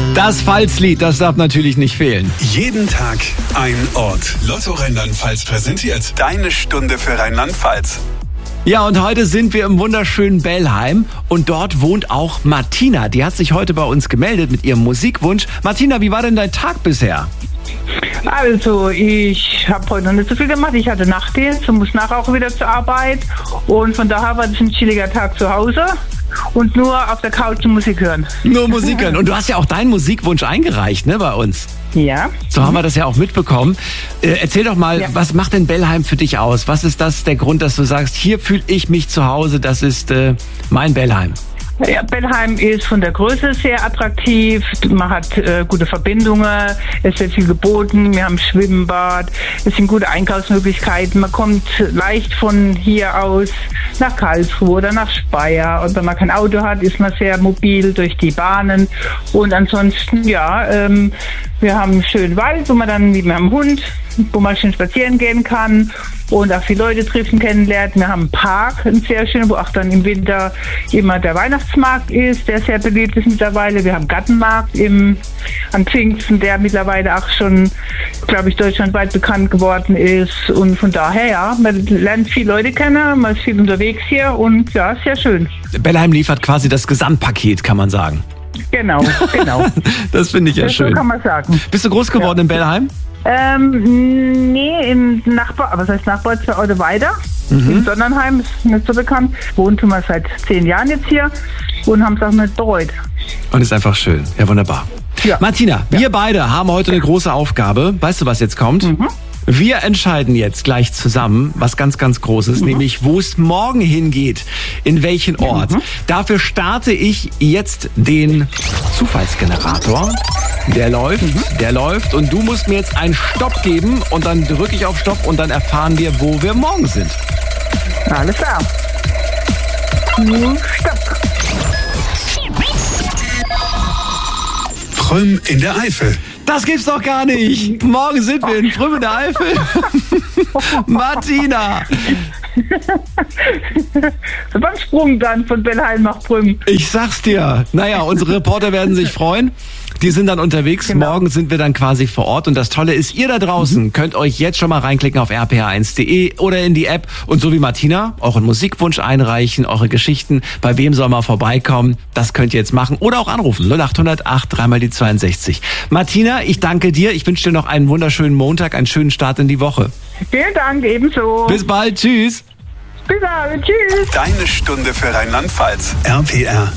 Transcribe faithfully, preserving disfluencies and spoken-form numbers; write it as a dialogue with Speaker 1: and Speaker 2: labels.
Speaker 1: Das Pfalzlied, das darf natürlich nicht fehlen.
Speaker 2: Jeden Tag ein Ort. Lotto Rheinland-Pfalz präsentiert deine Stunde für Rheinland-Pfalz.
Speaker 1: Ja, und heute sind wir im wunderschönen Bellheim und dort wohnt auch Martina. Die hat sich heute bei uns gemeldet mit ihrem Musikwunsch. Martina, wie war denn dein Tag bisher?
Speaker 3: Also, ich habe heute noch nicht so viel gemacht. Ich hatte Nachtdienst und muss nachher auch wieder zur Arbeit. Und von daher war das ein chilliger Tag zu Hause und nur auf der Couch Musik hören.
Speaker 1: Nur Musik hören. Und du hast ja auch deinen Musikwunsch eingereicht, ne, bei uns.
Speaker 3: Ja.
Speaker 1: So haben wir das ja auch mitbekommen. Äh, erzähl doch mal,
Speaker 3: Ja.
Speaker 1: was macht denn Bellheim für dich aus? Was ist das der Grund, dass du sagst, hier fühle ich mich zu Hause, das ist äh, mein Bellheim?
Speaker 3: Ja, Bellheim ist von der Größe sehr attraktiv. Man hat äh, gute Verbindungen. Es wird viel geboten. Wir haben Schwimmbad. Es sind gute Einkaufsmöglichkeiten. Man kommt leicht von hier aus nach Karlsruhe oder nach Speyer. Und wenn man kein Auto hat, ist man sehr mobil durch die Bahnen. Und ansonsten, ja, ähm, wir haben einen schönen Wald, wo man dann, wie mit einem Hund, wo man schön spazieren gehen kann und auch viele Leute treffen, kennenlernt. Wir haben einen Park, einen sehr schönen, wo auch dann im Winter immer der Weihnachtsmarkt ist, der sehr beliebt ist mittlerweile. Wir haben einen Gartenmarkt im, an Pfingsten, der mittlerweile auch schon, glaube ich, deutschlandweit bekannt geworden ist. Und von daher, ja, man lernt viele Leute kennen, man ist viel unterwegs hier und ja, sehr schön.
Speaker 1: Bellheim liefert quasi das Gesamtpaket, kann man sagen.
Speaker 3: Genau, genau.
Speaker 1: Das finde ich ja
Speaker 3: Das
Speaker 1: schön.
Speaker 3: So kann man sagen.
Speaker 1: Bist du groß geworden
Speaker 3: Ja.
Speaker 1: in Bellheim?
Speaker 3: Ähm, nee, im Nachbar, aber das heißt Nachbar zwei Orte weiter.
Speaker 1: Mhm.
Speaker 3: In Sonnenheim, ist nicht so bekannt. Wohnen tun wir seit zehn Jahren jetzt hier und haben es auch nicht bereut.
Speaker 1: Und ist einfach schön. Ja, wunderbar.
Speaker 3: Ja.
Speaker 1: Martina, wir beide haben heute eine große Aufgabe. Weißt du, was jetzt kommt?
Speaker 3: Mhm.
Speaker 1: Wir entscheiden jetzt gleich zusammen, was ganz, ganz Großes,
Speaker 3: Mhm.
Speaker 1: nämlich wo es morgen hingeht, in welchen Ort.
Speaker 3: Mhm.
Speaker 1: Dafür starte ich jetzt den Zufallsgenerator. Der läuft,
Speaker 3: Mhm.
Speaker 1: der läuft und du musst mir jetzt einen Stopp geben und dann drücke ich auf Stopp und dann erfahren wir, wo wir morgen sind.
Speaker 3: Alles klar. Nun, Stopp.
Speaker 2: Prüm in der Eifel.
Speaker 1: Das gibt's doch gar nicht. Morgen sind wir in Prüm in der Eifel. Martina.
Speaker 3: So beim Sprung dann von Bellheim nach Prüm.
Speaker 1: Ich sag's dir. Naja, unsere Reporter werden sich freuen. Die sind dann unterwegs.
Speaker 3: Genau.
Speaker 1: Morgen sind wir dann quasi vor Ort. Und das Tolle ist, ihr da draußen mhm. könnt euch jetzt schon mal reinklicken auf r p r eins punkt d e oder in die App. Und so wie Martina, euren Musikwunsch einreichen, eure Geschichten. Bei wem soll man vorbeikommen? Das könnt ihr jetzt machen. Oder auch anrufen. null acht null null acht, dreimal die zweiundsechzig. Martina, ich danke dir. Ich wünsche dir noch einen wunderschönen Montag, einen schönen Start in die Woche.
Speaker 3: Vielen Dank, ebenso.
Speaker 1: Bis bald. Tschüss.
Speaker 3: Bis dann. Tschüss.
Speaker 2: Deine Stunde für Rheinland-Pfalz. R P R.